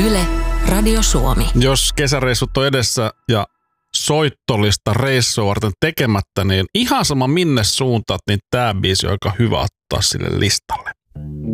Yle, Radio Suomi. Jos kesäreissut on edessä ja soittolista reissua varten tekemättä, niin ihan sama minne suuntaat, niin tää biisi on aika hyvä ottaa sille listalle.